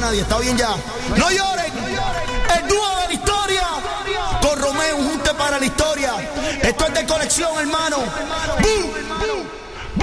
nadie, está bien ya. No lloren, el dúo de la historia con Romeo, un junte para la historia. Esto es de colección.